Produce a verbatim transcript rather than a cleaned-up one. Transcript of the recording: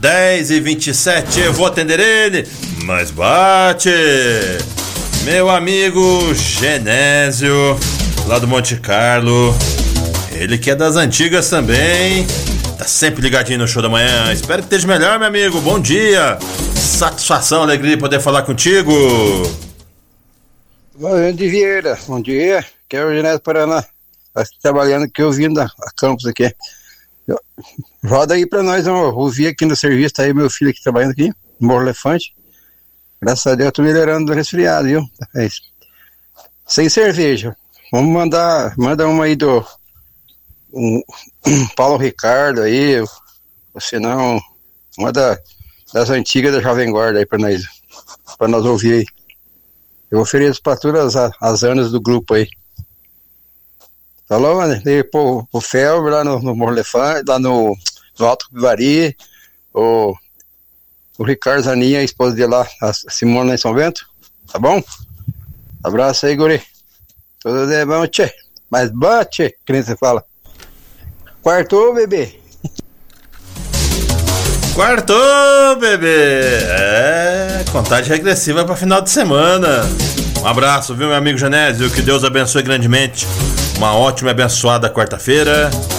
dez e vinte e sete, eu vou atender ele, mas bate! Meu amigo Genésio, lá do Monte Carlo, ele que é das antigas também, tá sempre ligadinho no Show da Manhã. Espero que esteja melhor, meu amigo, bom dia! Satisfação, alegria de poder falar contigo. Bom dia, Vieira, bom dia, que é o Genésio Paraná, aqui trabalhando aqui, ouvindo a, a campus aqui. Eu, roda aí pra nós, eu ouvi aqui no serviço, tá aí meu filho aqui trabalhando aqui, no Morro Elefante. Graças a Deus eu tô melhorando do resfriado, viu? É isso. Sem cerveja. Vamos mandar, manda uma aí do um, um Paulo Ricardo aí, ou, ou se não, uma da, das antigas da Jovem Guarda aí pra nós, pra nós ouvir aí. Eu ofereço pra todas as, as anos do grupo aí. Falou, mano? E pro, pro Felber lá no, no Morro Elefante, lá no, no Alto Pivari, o, o Ricardo Zaninha, a esposa dele lá, a Simone lá em São Bento. Tá bom? Abraço aí, guri. Tudo de bom, tchê. Mas bate, que nem você fala. Quartou, bebê. Quartou, bebê! É, contagem regressiva para final de semana. Um abraço, viu, meu amigo Genésio? Que Deus abençoe grandemente. Uma ótima e abençoada quarta-feira.